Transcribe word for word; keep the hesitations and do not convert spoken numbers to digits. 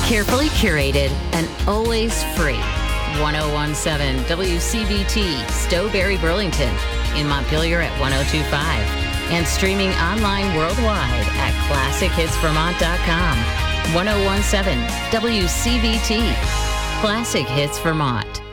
Carefully curated and always free. ten seventeen W C B T, Stowberry, Burlington. In Montpelier at ten twenty-five. And streaming online worldwide at classic hits vermont dot com. ten seventeen W C B T, Classic Hits Vermont.